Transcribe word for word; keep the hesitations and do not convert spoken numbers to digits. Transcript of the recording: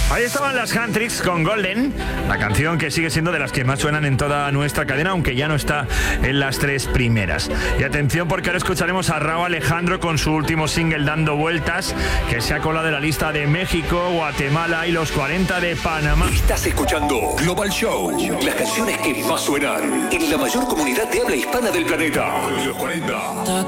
Ahí estaban las Handtricks con Golden, la canción que sigue siendo de las que más suenan en toda nuestra cadena, aunque ya no está en las tres primeras. Y atención, porque ahora escucharemos a Rauw Alejandro con su último single Dando Vueltas, que se ha colado de la lista de México, Guatemala y los cuarenta de Panamá. Estás escuchando Global Show, las canciones que más suenan en la mayor comunidad de habla hispana del planeta. Los cuarenta.